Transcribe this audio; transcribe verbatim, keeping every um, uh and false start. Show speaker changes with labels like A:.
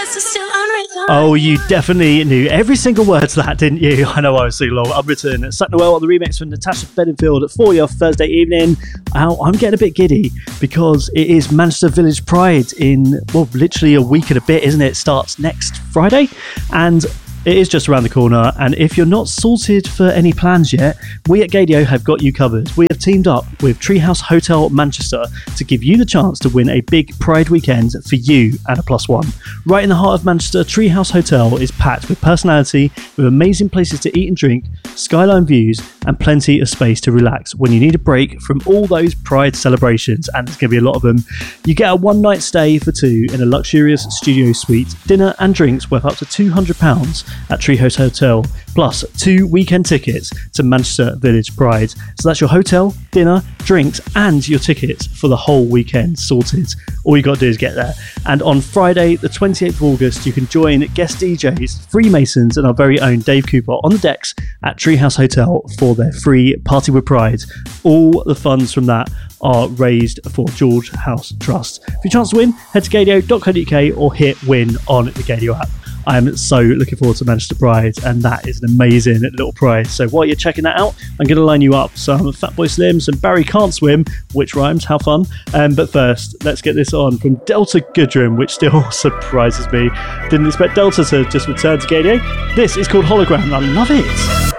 A: Oh, you definitely knew every single word to that, didn't you? I know I was singing along. Unwritten, Sat Noel on the remix from Natasha Bedingfield for your Thursday evening. Now, I'm getting a bit giddy because it is Manchester Village Pride in, well, literally a week and a bit, isn't it? It starts next Friday, and it is just around the corner, and if you're not sorted for any plans yet, we at Gaydio have got you covered. We have teamed up with Treehouse Hotel Manchester to give you the chance to win a big Pride weekend for you and a plus one. Right in the heart of Manchester, Treehouse Hotel is packed with personality, with amazing places to eat and drink, skyline views, and plenty of space to relax when you need a break from all those Pride celebrations, and there's going to be a lot of them. You get a one night stay for two in a luxurious studio suite, dinner and drinks worth up to two hundred pounds at Treehouse Hotel, plus two weekend tickets to Manchester Village Pride. So that's your hotel, dinner, drinks, and your tickets for the whole weekend sorted. All you got to do is get there. And on Friday, the twenty-eighth of August, you can join guest D Js, Freemasons, and our very own Dave Cooper on the decks at Treehouse Hotel for their free Party with Pride. All the funds from that are raised for George House Trust. For your chance to win, head to gaydio dot co dot uk or hit win on the Gaydio app. I am so looking forward to Manchester Pride, and that is an amazing little prize. So while you're checking that out, I'm going to line you up some Fatboy Slim, some Barry Can't Swim, which rhymes, how fun. Um, but first, let's get this on from Delta Goodrem, which still surprises me. Didn't expect Delta to just return to Gaydio. This is called Hologram, and I love it.